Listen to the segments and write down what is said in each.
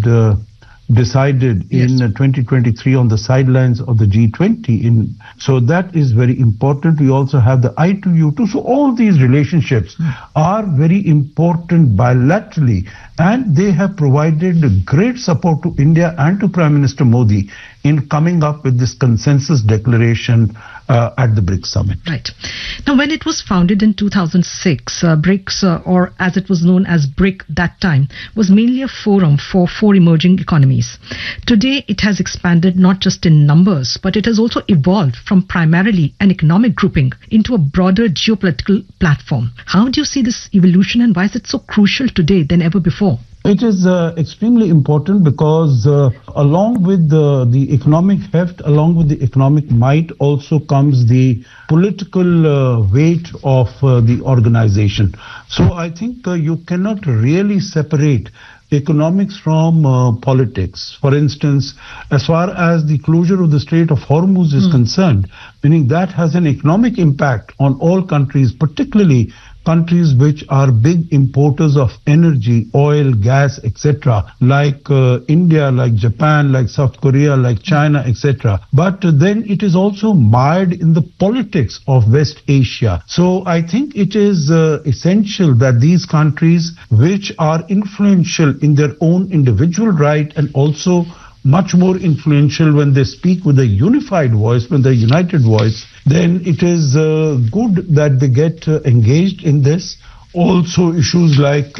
decided in 2023 on the sidelines of the G20. So that is very important. We also have the I2U2. So all these relationships are very important bilaterally, and they have provided great support to India and to Prime Minister Modi in coming up with this consensus declaration at the BRICS summit. Right. Now, when it was founded in 2006, BRICS, or as it was known as BRIC that time, was mainly a forum for 4 emerging economies. Today, it has expanded not just in numbers, but it has also evolved from primarily an economic grouping into a broader geopolitical platform. How do you see this evolution, and why is it so crucial today than ever before? It is extremely important because along with the economic heft, along with the economic might, also comes the political weight of the organization. So I think you cannot really separate economics from politics. For instance, as far as the closure of the Strait of Hormuz is concerned, meaning that has an economic impact on all countries, particularly countries which are big importers of energy, oil, gas, etc., like India, like Japan, like South Korea, like China, etc. But then it is also mired in the politics of West Asia. So I think it is essential that these countries, which are influential in their own individual right and also much more influential when they speak with a unified voice, when they're united voice, then it is good that they get engaged in this. Also issues like,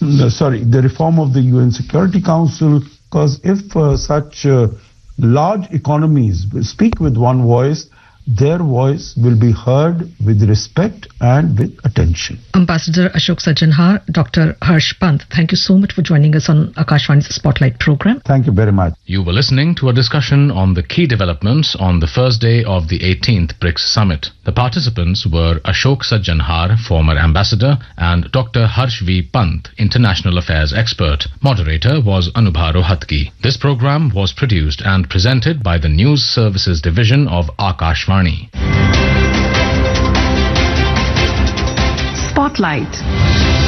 the reform of the UN Security Council, because if such large economies speak with one voice, their voice will be heard with respect and with attention. Ambassador Ashok Sajjanhar, Dr. Harsh Pant, thank you so much for joining us on Akashvani's Spotlight program. Thank you very much. You were listening to a discussion on the key developments on the first day of the 18th BRICS Summit. The participants were Ashok Sajjanhar, former ambassador, and Dr. Harsh V. Pant, international affairs expert. Moderator was Anubha Rohatgi. This program was produced and presented by the News Services Division of Akashvani. Spotlight.